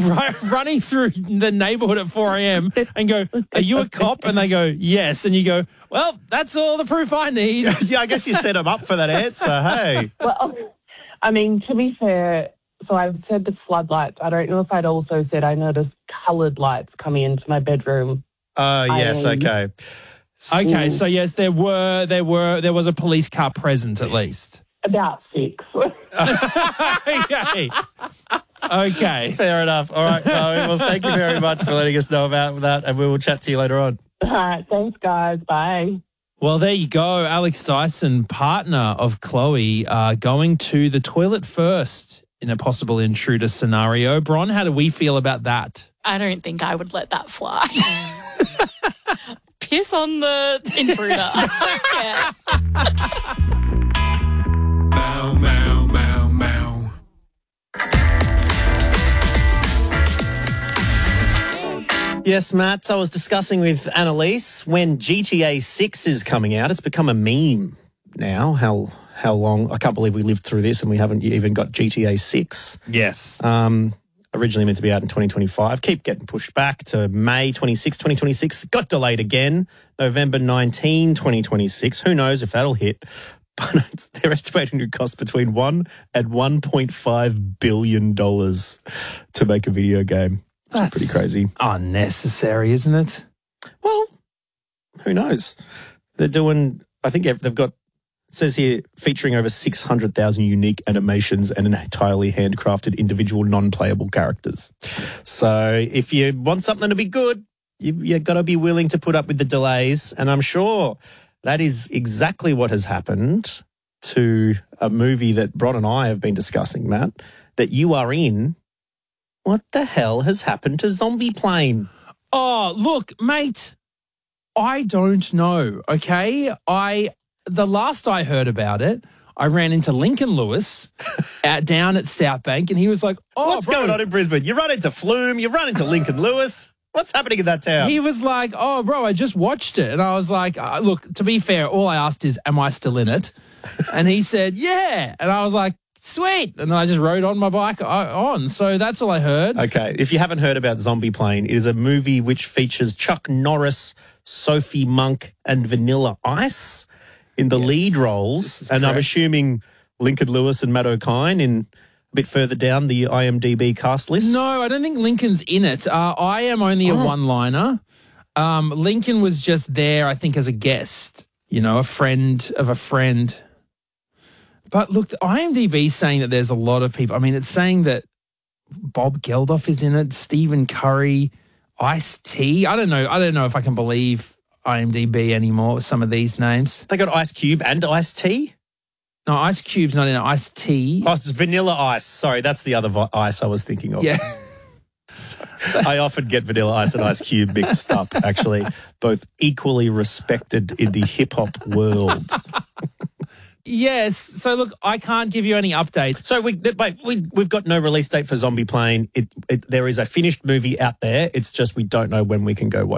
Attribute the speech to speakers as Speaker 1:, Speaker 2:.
Speaker 1: running through the neighborhood at 4 a.m. and go, "Are you a cop?" And they go, "Yes." And you go, "Well, that's all the proof I need."
Speaker 2: Yeah, I guess you set them up for that answer. Hey.
Speaker 3: Well, I mean, to be fair, so I've said the floodlights. I don't know if I'd also said I noticed coloured lights coming into my bedroom.
Speaker 2: Oh, yes, okay.
Speaker 1: Okay, so yes, there was a police car present at least.
Speaker 3: About 6.
Speaker 1: Okay.
Speaker 2: Fair enough. All right, Chloe. Well, thank you very much for letting us know about that, and we will chat to you later on.
Speaker 3: All right, thanks, guys. Bye.
Speaker 1: Well, there you go. Alex Dyson, partner of Chloe, going to the toilet first in a possible intruder scenario. Bron, how do we feel about that?
Speaker 4: I don't think I would let that fly. Piss on the intruder. I don't care.
Speaker 5: Meow, meow, meow, meow.
Speaker 2: Yes, Matt. So I was discussing with Annalise when GTA 6 is coming out. It's become a meme now. How long? I can't believe we lived through this and we haven't even got GTA 6.
Speaker 1: Yes.
Speaker 2: Originally meant to be out in 2025. Keep getting pushed back to May 26, 2026. Got delayed again. November 19, 2026. Who knows if that'll hit. But they're estimating it costs between $1 and $1.5 billion to make a video game. That's pretty crazy.
Speaker 1: Unnecessary, isn't it?
Speaker 2: Well, who knows? They're doing, I think they've got, it says here, featuring over 600,000 unique animations and entirely handcrafted individual non-playable characters. So if you want something to be good, you've got to be willing to put up with the delays. And I'm sure that is exactly what has happened to a movie that Bron and I have been discussing, Matt, that you are in. What the hell has happened to Zombie Plane?
Speaker 1: Oh, look, mate, I don't know, okay? The last I heard about it, I ran into Lincoln Lewis down at South Bank, and he was like,
Speaker 2: what's going on in Brisbane? You run into Flume, you run into Lincoln Lewis. What's happening in that town?
Speaker 1: He was like, "Oh, bro, I just watched it." And I was like, look, to be fair, all I asked is, am I still in it? And he said, yeah. And I was like, sweet. And I just rode on my bike on. So that's all I heard.
Speaker 2: Okay. If you haven't heard about Zombie Plane, it is a movie which features Chuck Norris, Sophie Monk, and Vanilla Ice in the lead roles. And correct. I'm assuming Lincoln Lewis and Matt O'Kine in a bit further down the IMDb cast list.
Speaker 1: No, I don't think Lincoln's in it. I am only a one-liner. Lincoln was just there, I think, as a guest, a friend of a friend. But look, IMDb's saying that there's a lot of people. I mean, it's saying that Bob Geldof is in it, Stephen Curry, Ice-T. I don't know if I can believe IMDb anymore with some of these names.
Speaker 2: They got Ice Cube and Ice-T?
Speaker 1: No, Ice Cube's not in it. Ice-T.
Speaker 2: Oh, it's Vanilla Ice. Sorry, that's the other ice I was thinking of.
Speaker 1: Yeah.
Speaker 2: I often get Vanilla Ice and Ice Cube mixed up, actually. Both equally respected in the hip-hop world.
Speaker 1: Yes. So, look, I can't give you any updates.
Speaker 2: So, we've got no release date for Zombie Plane. There is a finished movie out there. It's just we don't know when we can go watch